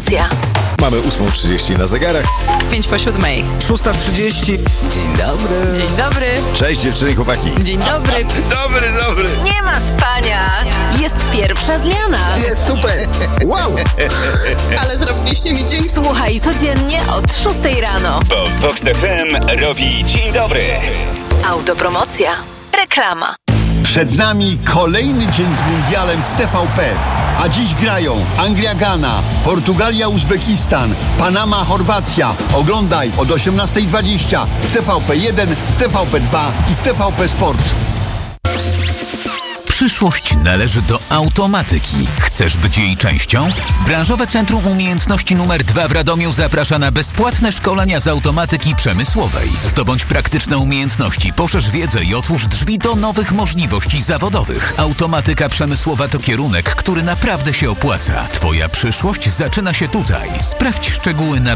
Autopromocja. Mamy 8:30 na zegarach. 5:07. 6:30. Dzień dobry. Dzień dobry. Cześć dziewczyny i chłopaki. Dzień dobry. Dobry. Nie ma spania. Jest pierwsza zmiana. Jest super. Wow. Ale zrobiliście mi dzień. Słuchaj codziennie od 6 rano. Bo Vox FM robi dzień dobry. Autopromocja. Reklama. Przed nami kolejny dzień z mundialem w TVP. A dziś grają Anglia-Ghana, Portugalia-Uzbekistan, Panama-Chorwacja. Oglądaj od 18:20 w TVP1, w TVP2 i w TVP Sport. Przyszłość należy do automatyki. Chcesz być jej częścią? Branżowe Centrum Umiejętności nr 2 w Radomiu zaprasza na bezpłatne szkolenia z automatyki przemysłowej. Zdobądź praktyczne umiejętności, poszerz wiedzę i otwórz drzwi do nowych możliwości zawodowych. Automatyka przemysłowa to kierunek, który naprawdę się opłaca. Twoja przyszłość zaczyna się tutaj. Sprawdź szczegóły na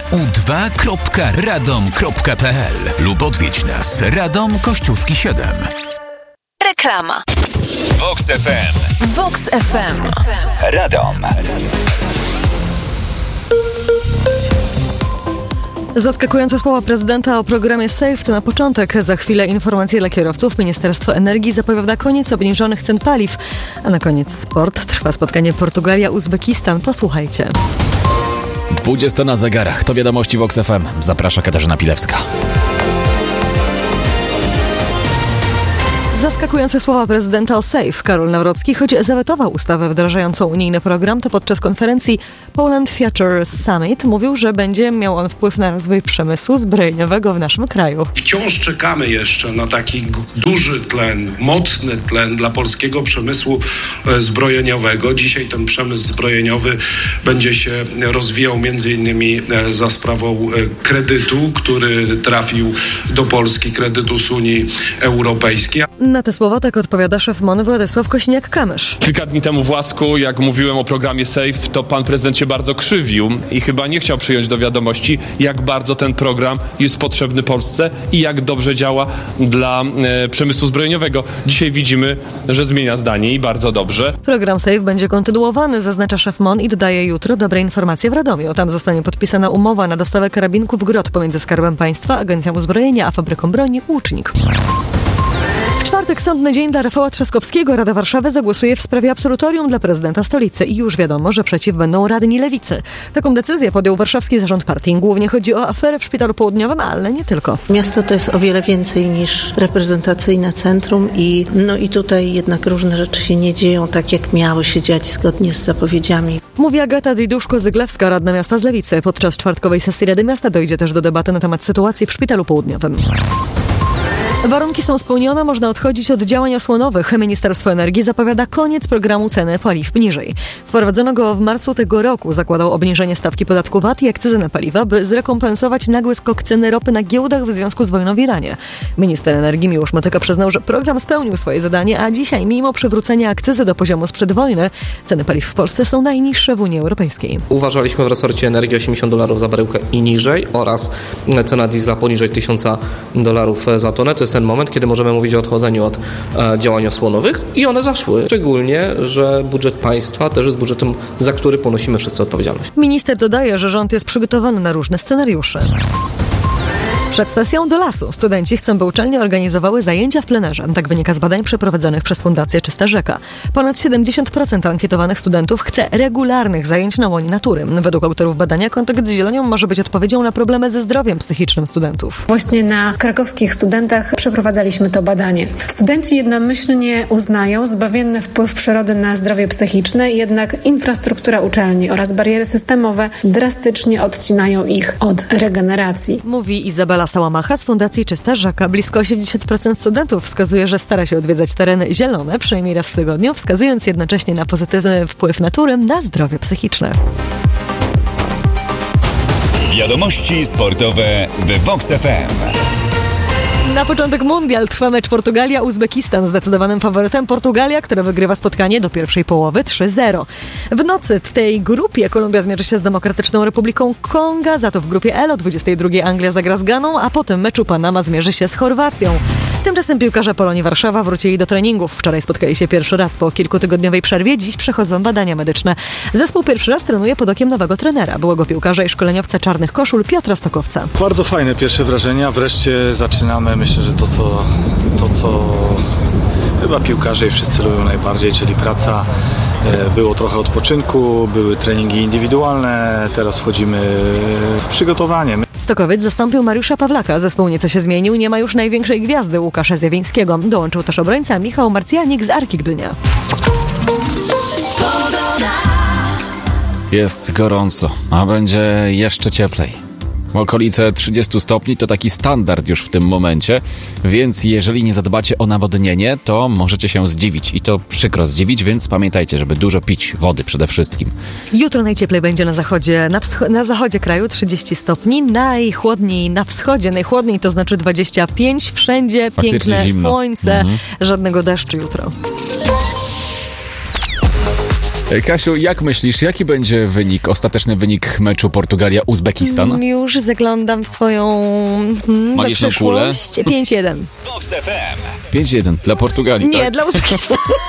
bcu2.radom.pl lub odwiedź nas. Radom Kościuszki 7. Reklama. Vox FM. Vox FM. Radom. Zaskakujące słowa prezydenta o programie SAFE to na początek. Za chwilę informacje dla kierowców. Ministerstwo Energii zapowiada koniec obniżonych cen paliw. A na koniec sport. Trwa spotkanie Portugalia-Uzbekistan. Posłuchajcie. 20 na zegarach. To wiadomości Vox FM. Zaprasza Katarzyna Pilewska. Zaskakujące słowa prezydenta o SAFE. Karol Nawrocki, choć zawetował ustawę wdrażającą unijny program, to podczas konferencji Poland Future Summit mówił, że będzie miał on wpływ na rozwój przemysłu zbrojeniowego w naszym kraju. Wciąż czekamy jeszcze na taki duży tlen, mocny tlen dla polskiego przemysłu zbrojeniowego. Dzisiaj ten przemysł zbrojeniowy będzie się rozwijał między innymi za sprawą kredytu, który trafił do Polski, kredytu z Unii Europejskiej. Na te słowa tak odpowiada szef MON Władysław Kosiniak-Kamysz. Kilka dni temu w Łasku, jak mówiłem o programie SAFE, to pan prezydent się bardzo krzywił i chyba nie chciał przyjąć do wiadomości, jak bardzo ten program jest potrzebny Polsce i jak dobrze działa dla przemysłu zbrojeniowego. Dzisiaj widzimy, że zmienia zdanie i bardzo dobrze. Program SAFE będzie kontynuowany, zaznacza szef MON i dodaje jutro dobre informacje w Radomiu. Tam zostanie podpisana umowa na dostawę karabinków Grot pomiędzy Skarbem Państwa, Agencją Uzbrojenia a fabryką broni Łucznik. W czwartek sądny dzień dla Rafała Trzaskowskiego. Rada Warszawy zagłosuje w sprawie absolutorium dla prezydenta stolicy i już wiadomo, że przeciw będą radni Lewicy. Taką decyzję podjął warszawski zarząd partii. Głównie chodzi o aferę w Szpitalu Południowym, ale nie tylko. Miasto to jest o wiele więcej niż reprezentacyjne centrum i tutaj jednak różne rzeczy się nie dzieją tak, jak miały się dziać zgodnie z zapowiedziami. Mówi Agata Diduszko-Zyglewska, radna miasta z Lewicy. Podczas czwartkowej sesji Rady Miasta dojdzie też do debaty na temat sytuacji w Szpitalu Południowym. Warunki są spełnione, można odchodzić od działań osłonowych. Ministerstwo Energii zapowiada koniec programu ceny paliw niżej. Wprowadzono go w marcu tego roku. Zakładał obniżenie stawki podatku VAT i akcyzy na paliwa, by zrekompensować nagły skok ceny ropy na giełdach w związku z wojną w Iranie. Minister energii Miłosz Motyka przyznał, że program spełnił swoje zadanie, a dzisiaj, mimo przywrócenia akcyzy do poziomu sprzed wojny, ceny paliw w Polsce są najniższe w Unii Europejskiej. Uważaliśmy w resorcie energii $80 za baryłkę i niżej oraz cena diesla poniżej $1000 za tonę. To jest ten moment, kiedy możemy mówić o odchodzeniu od działań osłonowych i one zaszły. Szczególnie, że budżet państwa też jest budżetem, za który ponosimy wszyscy odpowiedzialność. Minister dodaje, że rząd jest przygotowany na różne scenariusze. Przed sesją do lasu studenci chcą, by uczelnie organizowały zajęcia w plenerze. Tak wynika z badań przeprowadzonych przez Fundację Czysta Rzeka. Ponad 70% ankietowanych studentów chce regularnych zajęć na łonie natury. Według autorów badania kontakt z zielenią może być odpowiedzią na problemy ze zdrowiem psychicznym studentów. Właśnie na krakowskich studentach przeprowadzaliśmy to badanie. Studenci jednomyślnie uznają zbawienny wpływ przyrody na zdrowie psychiczne, jednak infrastruktura uczelni oraz bariery systemowe drastycznie odcinają ich od regeneracji. Mówi Izabela Sałamacha z Fundacji Czysta Rzeka. Blisko 80% studentów wskazuje, że stara się odwiedzać tereny zielone przynajmniej raz w tygodniu, wskazując jednocześnie na pozytywny wpływ natury na zdrowie psychiczne. Wiadomości sportowe w Vox FM. Na początek mundial trwa mecz Portugalia-Uzbekistan. Zdecydowanym faworytem Portugalia, która wygrywa spotkanie do pierwszej połowy 3-0. W nocy w tej grupie Kolumbia zmierzy się z Demokratyczną Republiką Konga, za to w grupie L o 22:00 Anglia zagra z Ganą, a po tym meczu Panama zmierzy się z Chorwacją. Tymczasem piłkarze Polonii Warszawa wrócili do treningów. Wczoraj spotkali się pierwszy raz po kilkutygodniowej przerwie. Dziś przechodzą badania medyczne. Zespół pierwszy raz trenuje pod okiem nowego trenera, byłego piłkarza i szkoleniowca Czarnych Koszul Piotra Stokowca. Bardzo fajne pierwsze wrażenia. Wreszcie zaczynamy, myślę, że to co chyba piłkarze i wszyscy lubią najbardziej, czyli praca. Było trochę odpoczynku, były treningi indywidualne, teraz wchodzimy w przygotowanie. Stokowiec zastąpił Mariusza Pawlaka. Zespół nieco się zmienił, nie ma już największej gwiazdy Łukasza Zjawińskiego. Dołączył też obrońca Michał Marcjanik z Arki Gdynia. Jest gorąco, a będzie jeszcze cieplej. Okolice 30 stopni to taki standard już w tym momencie, więc jeżeli nie zadbacie o nawodnienie, to możecie się zdziwić. I to przykro zdziwić, więc pamiętajcie, żeby dużo pić wody przede wszystkim. Jutro najcieplej będzie na zachodzie kraju 30 stopni, najchłodniej na wschodzie. Najchłodniej to znaczy 25, wszędzie piękne słońce, żadnego deszczu jutro. Kasiu, jak myślisz, jaki będzie ostateczny wynik meczu Portugalia-Uzbekistan? Już zaglądam w swoją magiczną kulę. 5-1. 5-1 dla Portugalii, Nie, tak? dla Uzbekistanu.